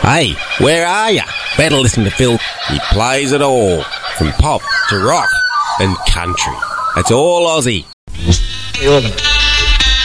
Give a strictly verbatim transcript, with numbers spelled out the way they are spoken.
Hey, where are ya? Better listen to Phil. He plays it all, from pop to rock and country. It's all Aussie. Hey, look.